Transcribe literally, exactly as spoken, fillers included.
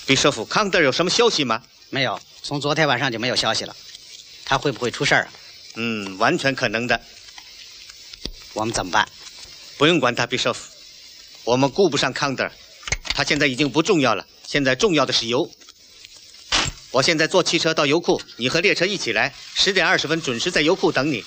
比舍夫，康德有什么消息吗？ 没有，从昨天晚上就没有消息了。他会不会出事儿啊？ 嗯，完全可能的。 我们怎么办？ 不用管他，比舍夫，我们顾不上康德，他现在已经不重要了。现在重要的是油。我现在坐汽车到油库，你和列车一起来，十点二十分准时在油库等你。